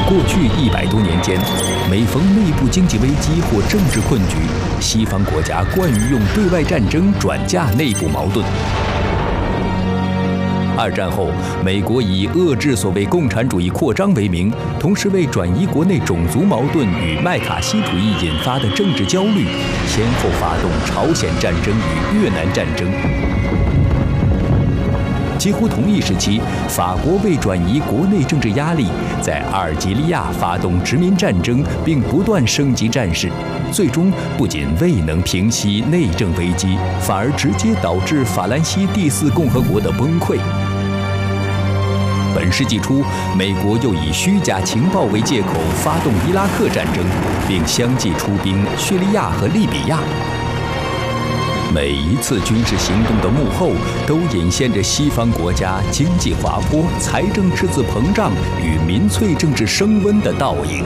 过去100多年间，每逢内部经济危机或政治困局，西方国家惯于用对外战争转嫁内部矛盾。二战后，美国以遏制所谓共产主义扩张为名，同时为转移国内种族矛盾与麦卡锡主义引发的政治焦虑，先后发动朝鲜战争与越南战争。几乎同一时期，法国为转移国内政治压力，在阿尔及利亚发动殖民战争，并不断升级战事，最终不仅未能平息内政危机，反而直接导致法兰西第4共和国的崩溃。本世纪初，美国又以虚假情报为借口发动伊拉克战争，并相继出兵叙利亚和利比亚。每一次军事行动的幕后，都隐现着西方国家经济滑坡、财政赤字膨胀与民粹政治升温的倒影。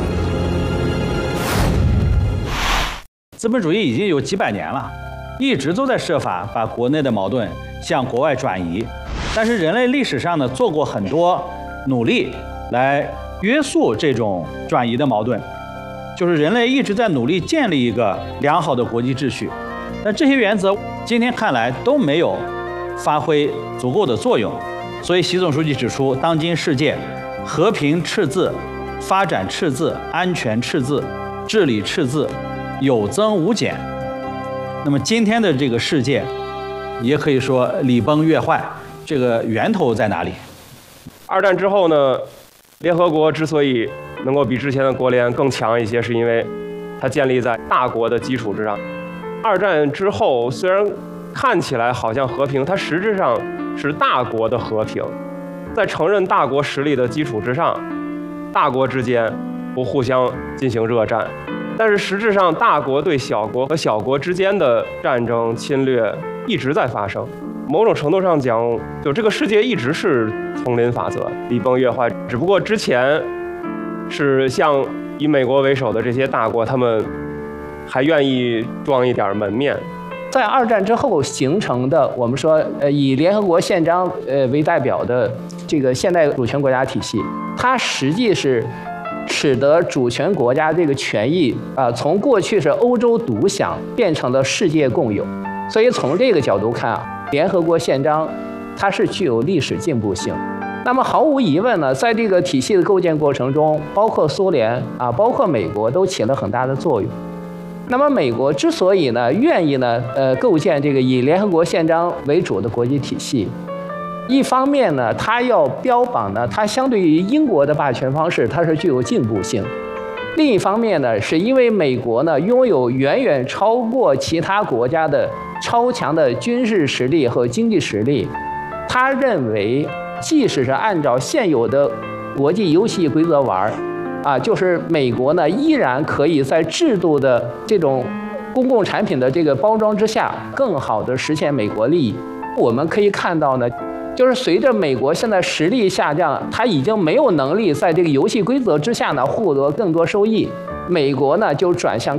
资本主义已经有几百年了，一直都在设法把国内的矛盾向国外转移，但是人类历史上呢做过很多努力来约束这种转移的矛盾，就是人类一直在努力建立一个良好的国际秩序。但这些原则今天看来都没有发挥足够的作用，所以习总书记指出，当今世界和平赤字、发展赤字、安全赤字、治理赤字有增无减。那么今天的这个世界也可以说礼崩乐坏，这个源头在哪里？ 二战之后呢，联合国之所以能够比之前的国联更强一些，是因为它建立在大国的基础之上。二战之后，虽然看起来好像和平，它实质上是大国的和平，在承认大国实力的基础之上，大国之间不互相进行热战，但是实质上大国对小国和小国之间的战争侵略一直在发生。某种程度上讲，就这个世界一直是丛林法则，礼崩乐坏，只不过之前是像以美国为首的这些大国，他们还愿意装一点门面。 在二战之后形成的，我们说以联合国宪章为代表的这个现代主权国家体系，它实际是使得主权国家这个权益从过去是欧洲独享变成了世界共有。所以从这个角度看联合国宪章它是具有历史进步性。那么毫无疑问呢，在这个体系的构建过程中，包括苏联包括美国都起了很大的作用。那么美国之所以呢愿意呢构建这个以联合国宪章为主的国际体系，一方面呢它要标榜呢它相对于英国的霸权方式它是具有进步性，另一方面呢是因为美国呢拥有远远超过其他国家的超强的军事实力和经济实力，他认为即使是按照现有的国际游戏规则玩就是美国呢依然可以在制度的这种公共产品的这个包装之下，更好的实现美国利益。我们可以看到呢，就是随着美国现在实力下降，它已经没有能力在这个游戏规则之下呢获得更多收益，美国呢就转向